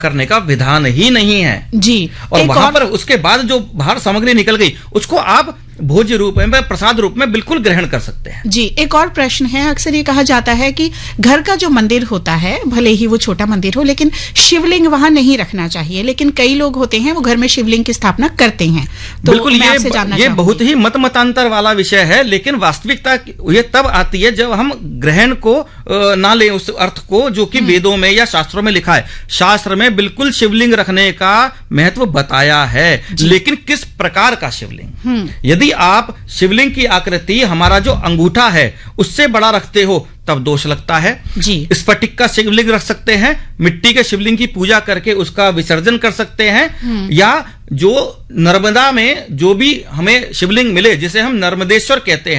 करने का विधान ही नहीं है जी। और वहां पर उसके बाद जो बाहर सामग्री निकल गई उसको आप भोज्य रूप में, प्रसाद रूप में बिल्कुल ग्रहण कर सकते हैं। जी। एक और प्रश्न है, अक्सर ये कहा जाता है कि घर का जो मंदिर होता है, भले ही वो छोटा मंदिर हो, लेकिन शिवलिंग वहां नहीं रखना चाहिए, लेकिन कई लोग होते हैं वो घर में शिवलिंग की स्थापना करते हैं। तो बिल्कुल, ये बहुत ही मतांतर वाला विषय है, लेकिन वास्तविकता ये तब आती है जब हम ग्रहण को ना ले उस अर्थ को जो कि वेदों में या शास्त्रों में लिखा है। शास्त्र में बिल्कुल शिवलिंग रखने का महत्व बताया है, लेकिन किस प्रकार का शिवलिंग। यदि आप शिवलिंग की आकृति हमारा जो अंगूठा है उससे बड़ा रखते हो तब दोष लगता है जी। स्फटिक का शिवलिंग रख सकते हैं, मिट्टी के शिवलिंग की पूजा करके उसका विसर्जन कर सकते हैं, या जो नर्मदा में जो भी हमें शिवलिंग मिले जिसे हम नर्मदेश्वर कहते हैं